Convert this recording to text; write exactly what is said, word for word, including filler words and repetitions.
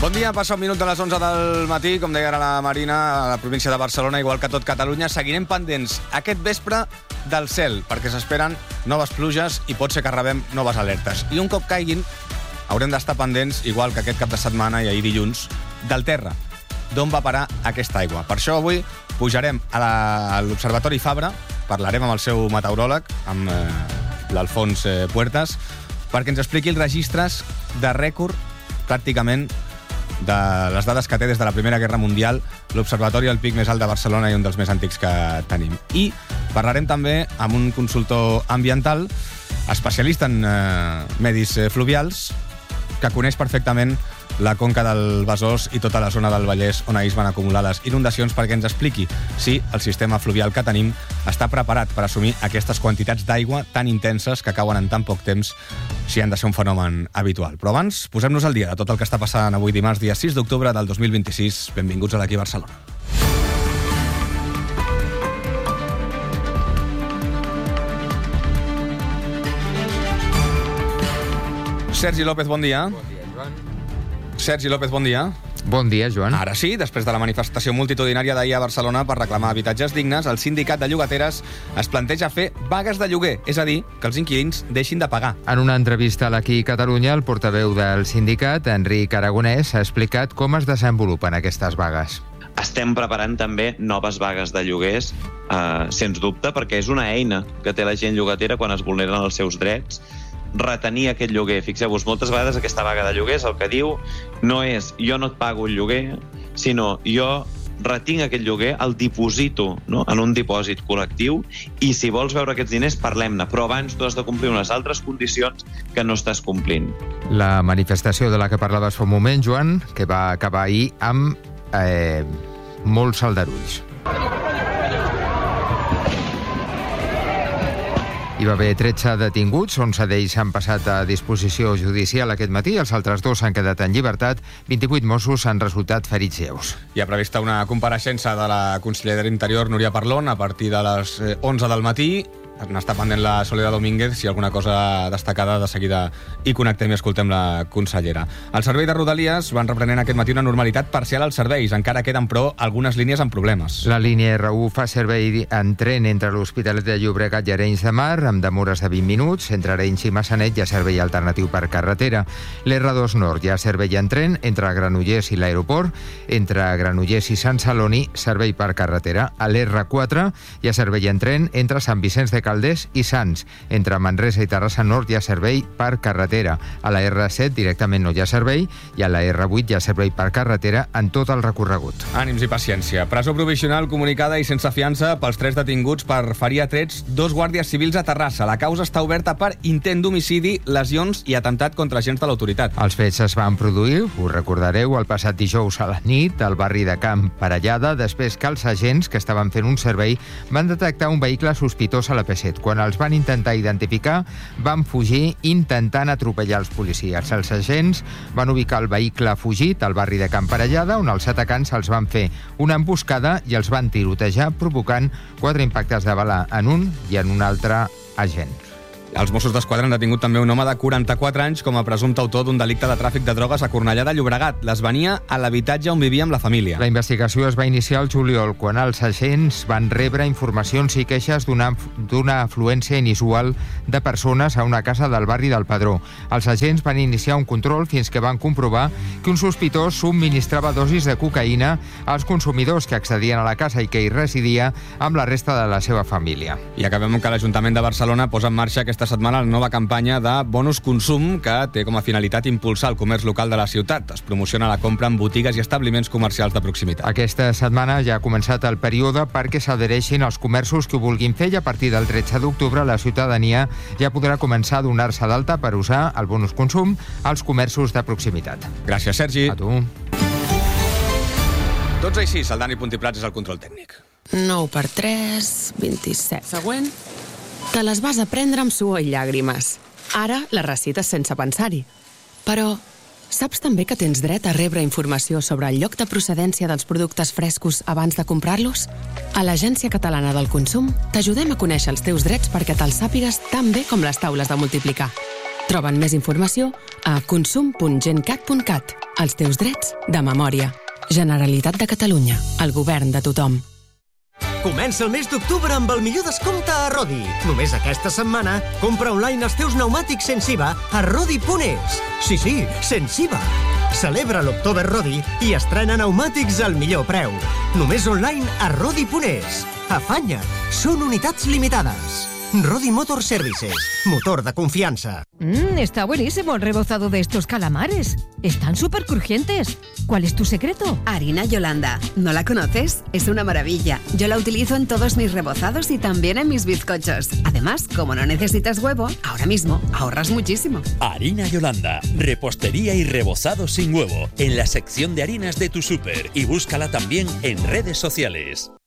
Bon dia, passa un minut de les onze del matí, com deia ara la Marina, a la província de Barcelona, igual que tot Catalunya. Seguirem pendents aquest vespre del cel, perquè s'esperen noves pluges i pot ser que rebem noves alertes. I un cop caiguin, haurem d'estar pendents, igual que aquest cap de setmana i ahir dilluns, del terra, d'on va parar aquesta aigua. Per això avui pujarem a l'Observatori Fabra, parlarem amb el seu meteoròleg, amb eh, l'Alfons eh, Puertas, perquè ens expliqui els registres de rècord, pràcticament, de les dades que té des de la Primera Guerra Mundial, l'Observatori del Pic més alt de Barcelona i un dels més antics que tenim. I parlarem també amb un consultor ambiental, especialista en eh, medis eh, fluvials, que coneix perfectament la conca del Besòs i tota la zona del Vallès on ahir es van acumular les inundacions, perquè ens expliqui si el sistema fluvial que tenim està preparat per assumir aquestes quantitats d'aigua tan intenses que cauen en tan poc temps, si han de ser un fenomen habitual. Però abans, posem-nos al dia de tot el que està passant avui dimarts, dia sis d'octubre del dos mil vint-i-sis. Benvinguts a l'Aquí Barcelona. Sergi López, bon dia. Bon dia, Joan. Sergi López, bon dia. Bon dia, Joan. Ara sí, després de la manifestació multitudinària d'ahir a Barcelona per reclamar habitatges dignes, el sindicat de llogateres es planteja fer vagues de lloguer, és a dir, que els inquilins deixin de pagar. En una entrevista a l'Aquí Catalunya, el portaveu del sindicat, Enric Aragonès, ha explicat com es desenvolupen aquestes vagues. Estem preparant també noves vagues de lloguers, eh, sens dubte, perquè és una eina que té la gent llogatera quan es vulneren els seus drets, retenir aquest lloguer. Fixeu-vos, moltes vegades aquesta vaga de lloguers el que diu no és jo no et pago el lloguer, sinó jo retinc aquest lloguer, el diposito, no?, en un dipòsit col·lectiu, i si vols veure aquests diners, parlem-ne, però abans tu has de complir unes altres condicions que no estàs complint. La manifestació de la que parlaves fa un moment, Joan, que va acabar ahir amb eh, molts aldarulls. Hi va haver tretze detinguts, onze d'ells han passat a disposició judicial aquest matí, els altres dos han quedat en llibertat, vint-i-vuit Mossos han resultat ferits lleus. Hi ha prevista una compareixença de la consellera d'Interior, Núria Parlon, a partir de les onze del matí. N'està pendent la Soledad Domínguez, si alguna cosa destacada de seguida hi connectem i escoltem la consellera. El servei de Rodalies van reprenent aquest matí una normalitat parcial als serveis. Encara queden, però, algunes línies amb problemes. La línia R u fa servei en tren entre l'Hospitalet de Llobregat i Arenys de Mar, amb demores de vint minuts. Entre Arenys i Massanet hi ha servei alternatiu per carretera. L'R dos Nord hi ha servei en tren entre Granollers i l'aeroport. Entre Granollers i Sant Celoni, servei per carretera. A l'R quatre hi ha servei en tren entre Sant Vicenç de Calders i Sants. Entre Manresa i Terrassa Nord hi ha servei per carretera. A la R set directament no hi ha servei i a la R vuit hi ha servei per carretera en tot el recorregut. Ànims i paciència. Presó provisional comunicada i sense fiança pels tres detinguts per ferir a trets dos guàrdies civils a Terrassa. La causa està oberta per intent d'homicidi, lesions i atemptat contra agents de l'autoritat. Els fets es van produir, ho recordareu, el passat dijous a la nit al barri de Camp Parellada, després que els agents que estaven fent un servei van detectar un vehicle sospitós a la P set. Quan els van intentar identificar, van fugir intentant atropellar els policies. Els agents van ubicar el vehicle fugit al barri de Camp Parellada, on els atacants els van fer una emboscada i els van tirotejar, provocant quatre impactes de bala en un i en un altre agent. Els Mossos d'Esquadra han detingut també un home de quaranta-quatre anys com a presumpte autor d'un delicte de tràfic de drogues a Cornellà de Llobregat. Les venia a l'habitatge on vivia amb la família. La investigació es va iniciar al juliol, quan els agents van rebre informacions i queixes d'una d'una afluència inusual de persones a una casa del barri del Pedró. Els agents van iniciar un control fins que van comprovar que un sospitós subministrava dosis de cocaïna als consumidors que accedien a la casa i que hi residia amb la resta de la seva família. I acabem amb que l'Ajuntament de Barcelona posa en marxa aquesta setmana la nova campanya de bonus consum que té com a finalitat impulsar el comerç local de la ciutat. Es promociona la compra en botigues i establiments comercials de proximitat. Aquesta setmana ja ha començat el període perquè s'adhereixin els comerços que ho vulguin fer i a partir del tretze d'octubre la ciutadania ja podrà començar a donar-se d'alta per usar el bonus consum als comerços de proximitat. Gràcies, Sergi. A tu. dotze i sis, el Dani Puntiprats és el control tècnic. nou per tres, vint-i-set. Següent. Te les vas aprendre amb suor i llàgrimes. Ara les recites sense pensar-hi. Però saps també que tens dret a rebre informació sobre el lloc de procedència dels productes frescos abans de comprar-los? A l'Agència Catalana del Consum t'ajudem a conèixer els teus drets perquè te'ls sàpigues tan bé com les taules de multiplicar. Troben més informació a consum punt gencat punt cat. Els teus drets de memòria. Generalitat de Catalunya. El govern de tothom. Comença el mes d'octubre amb el millor descompte a Rodi. Només aquesta setmana, compra online els teus pneumàtics sense I V A a Rodi punt es. Sí, sí, sense I V A. Celebra l'October Rodi i estrena pneumàtics al millor preu. Només online a Rodi punt es. Afanya't, són unitats limitades. Rodi Motor Services, motor de confianza. Mmm, está buenísimo el rebozado de estos calamares. Están súper crujientes. ¿Cuál es tu secreto? Harina Yolanda. ¿No la conoces? Es una maravilla. Yo la utilizo en todos mis rebozados y también en mis bizcochos. Además, como no necesitas huevo, ahora mismo ahorras muchísimo. Harina Yolanda. Repostería y rebozado sin huevo. En la sección de harinas de tu súper. Y búscala también en redes sociales.